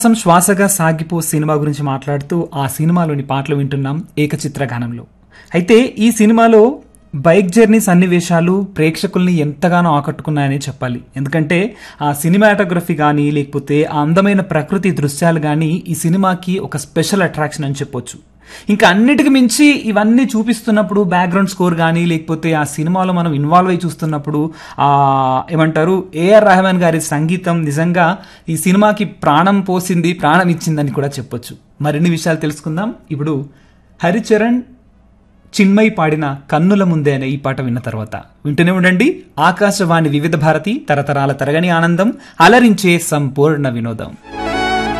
శ్వాసగా సాగిపో సినిమా గురించి మాట్లాడుతూ ఆ సినిమాలోని పాటలు వింటున్నాం ఏకచిత్ర గానంలో. అయితే ఈ సినిమాలో బైక్ జర్నీ సన్నివేశాలు ప్రేక్షకుల్ని ఎంతగానో ఆకట్టుకున్నాయని చెప్పాలి. ఎందుకంటే ఆ సినిమాటోగ్రఫీ కానీ లేకపోతే ఆ అందమైన ప్రకృతి దృశ్యాలు కానీ ఈ సినిమాకి ఒక స్పెషల్ అట్రాక్షన్ అని చెప్పొచ్చు. ఇంకా అన్నిటికి మించి ఇవన్నీ చూపిస్తున్నప్పుడు బ్యాక్గ్రౌండ్ స్కోర్ కానీ లేకపోతే ఆ సినిమాలో మనం ఇన్వాల్వ్ అయి చూస్తున్నప్పుడు ఆ ఏమంటారు ఏఆర్ రెహమాన్ గారి సంగీతం నిజంగా ఈ సినిమాకి ప్రాణం పోసింది, ప్రాణం ఇచ్చిందని కూడా చెప్పొచ్చు. మరిన్ని విషయాలు తెలుసుకుందాం. ఇప్పుడు హరిచరణ్ చిన్మయి పాడిన కన్నుల ముందే అనే ఈ పాట విన్న తర్వాత వింటూనే ఉండండి ఆకాశవాణి వివిధ భారతి, తరతరాల తరగని ఆనందం, అలరించే సంపూర్ణ వినోదం.